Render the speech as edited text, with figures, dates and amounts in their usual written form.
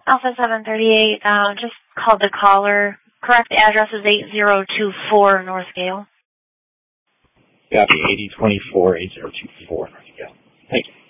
Alpha 738, just called the caller. Correct address is 8024 North Gale. Copy, 8024, 8024 North Gale. Thank you.